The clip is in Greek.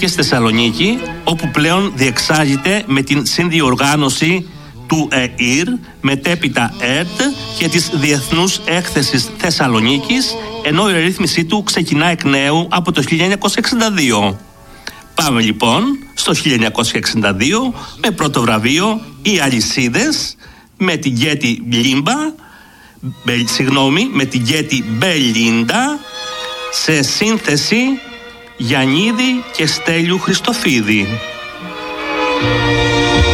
και στη Θεσσαλονίκη, όπου πλέον διεξάγεται με την συνδιοργάνωση του ΕΙΡ, μετέπειτα ΕΡΤ και της Διεθνούς Έκθεσης Θεσσαλονίκης, ενώ η ρύθμισή του ξεκινά εκ νέου από το 1962. Πάμε λοιπόν στο 1962 με πρώτο βραβείο οι Αλυσίδες με την Γκέτι με την Γκέτι Μπελίντα, σε σύνθεση Γιαννίδη και Στέλιου Χριστοφίδη.